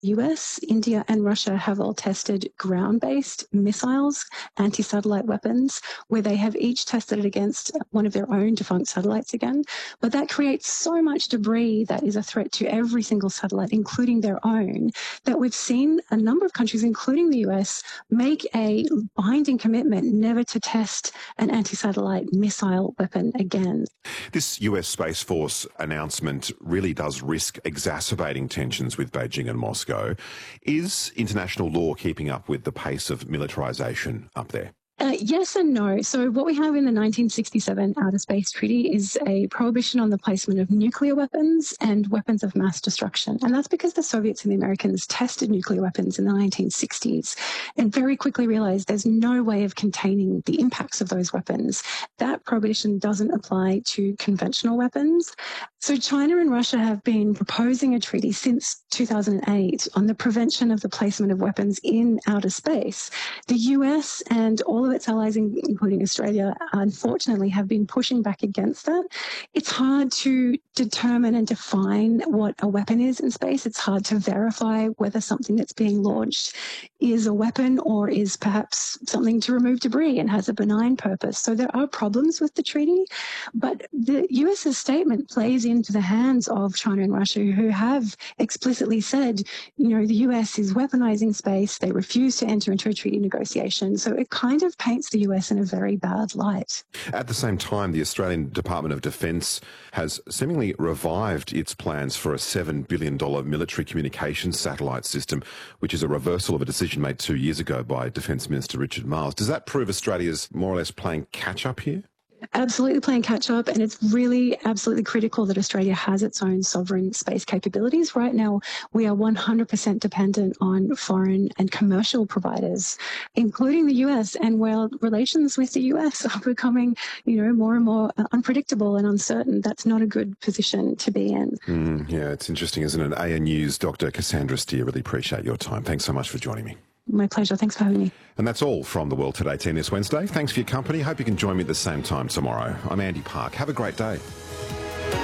US, India, and Russia have all tested ground-based missiles, anti-satellite weapons, where they have each tested it against one of their own defunct satellites again. But that creates so much debris that is a threat to every single satellite, including their own, that we've seen a number of countries, including the US, make a binding commitment never to test an anti-satellite missile weapon again. This US Space Force announcement really does risk exacerbating tensions with Beijing and Moscow. Is international law keeping up with the pace of militarisation up there? Yes and no. So what we have in the 1967 Outer Space Treaty is a prohibition on the placement of nuclear weapons and weapons of mass destruction. And that's because the Soviets and the Americans tested nuclear weapons in the 1960s and very quickly realized there's no way of containing the impacts of those weapons. That prohibition doesn't apply to conventional weapons. So China and Russia have been proposing a treaty since 2008 on the prevention of the placement of weapons in outer space. The US and all of its allies, including Australia, unfortunately have been pushing back against that. It's hard to determine and define what a weapon is in space. It's hard to verify whether something that's being launched is a weapon or is perhaps something to remove debris and has a benign purpose. So there are problems with the treaty, but the US's statement plays into the hands of China and Russia, who have explicitly said, the US is weaponizing space. They refuse to enter into a treaty negotiation. So it kind of paints the US in a very bad light. At the same time, the Australian Department of Defence has seemingly revived its plans for a $7 billion military communications satellite system, which is a reversal of a decision made 2 years ago by Defence Minister Richard Marles. Does that prove Australia's more or less playing catch-up here? Absolutely playing catch-up, and it's really absolutely critical that Australia has its own sovereign space capabilities. Right now, we are 100% dependent on foreign and commercial providers, including the US, and while relations with the US are becoming, more and more unpredictable and uncertain, that's not a good position to be in. Yeah, it's interesting, isn't it? ANU's Dr. Cassandra Steer, really appreciate your time. Thanks so much for joining me. My pleasure. Thanks for having me. And that's all from The World Today team this Wednesday. Thanks for your company. Hope you can join me at the same time tomorrow. I'm Andy Park. Have a great day.